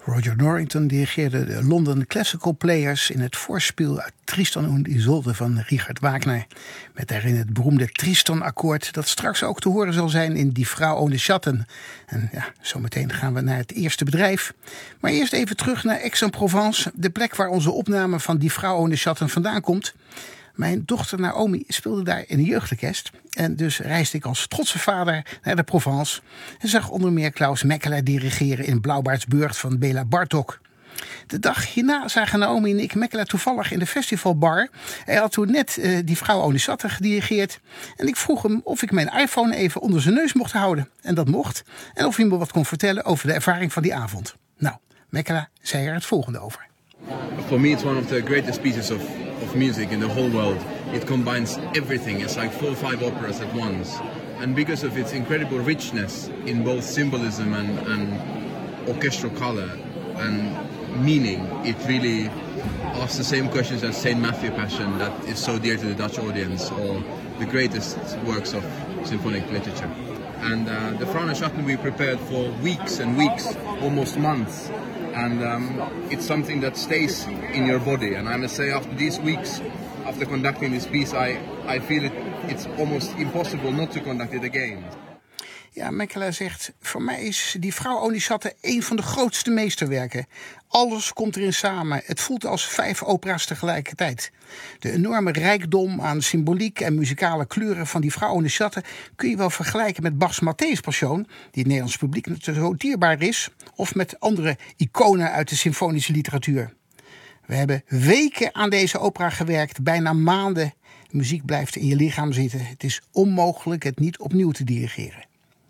Roger Norrington dirigeerde de London Classical Players in het voorspel uit Tristan und Isolde van Richard Wagner. Met daarin het beroemde Tristan-akkoord dat straks ook te horen zal zijn in Die Frau ohne Schatten. En ja, zometeen gaan we naar het eerste bedrijf. Maar eerst even terug naar Aix-en-Provence, de plek waar onze opname van Die Frau ohne Schatten vandaan komt. Mijn dochter Naomi speelde daar in een jeugdorkest. En dus reisde ik als trotse vader naar de Provence. En zag onder meer Klaus Mekkeler dirigeren in Blauwbaardsburg van Bela Bartok. De dag hierna zagen Naomi en ik Mekkeler toevallig in de festivalbar. Hij had toen net Die Frau ohne Schatten gedirigeerd. En ik vroeg hem of ik mijn iPhone even onder zijn neus mocht houden. En dat mocht. En of hij me wat kon vertellen over de ervaring van die avond. Nou, Mekkeler zei er het volgende over. For me, it's one of the greatest pieces of music in the whole world. It combines everything. It's like 4 or 5 operas at once. And because of its incredible richness in both symbolism and orchestral color and meaning, it really asks the same questions as St. Matthew Passion that is so dear to the Dutch audience, or the greatest works of symphonic literature. And the Frau ohne Schatten we prepared for weeks and weeks, almost months. And it's something that stays in your body. And I must say, after these weeks, after conducting this piece, I feel it's almost impossible not to conduct it again. Ja, Mekkeler zegt, voor mij is Die Frau ohne Schatten een van de grootste meesterwerken. Alles komt erin samen. Het voelt als 5 opera's tegelijkertijd. De enorme rijkdom aan symboliek en muzikale kleuren van Die Frau ohne Schatten kun je wel vergelijken met Bach's Matthäus Passion, die het Nederlands publiek zo dierbaar is, of met andere iconen uit de symfonische literatuur. We hebben weken aan deze opera gewerkt, bijna maanden. De muziek blijft in je lichaam zitten. Het is onmogelijk het niet opnieuw te dirigeren.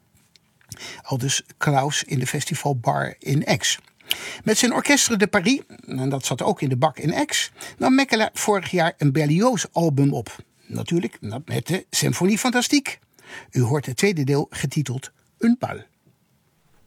Aldus Klaus in de festivalbar in Aix. Met zijn Orchestre de Paris, en dat zat ook in de bak in Aix, nam Mekkeler vorig jaar een Berlioz-album op. Natuurlijk met de Symphonie Fantastique. U hoort het tweede deel getiteld Un Bal.